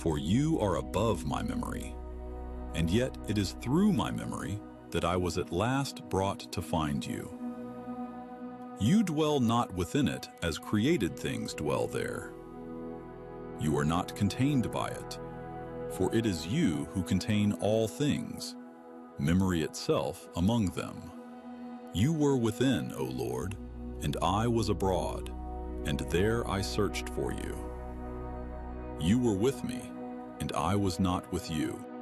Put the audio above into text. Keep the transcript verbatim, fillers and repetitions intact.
For you are above my memory, and yet it is through my memory that I was at last brought to find you. You dwell not within it as created things dwell there. You are not contained by it, for it is you who contain all things, memory itself among them. You were within, O Lord, and I was abroad, and there I searched for you. You were with me, and I was not with you.